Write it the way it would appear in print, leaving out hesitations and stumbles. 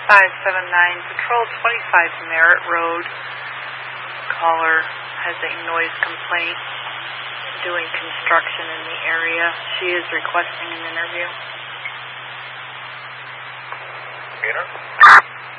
579, Patrol 25 Merritt Road. Caller has a noise complaint, doing construction in the area. She is requesting an interview. Meter?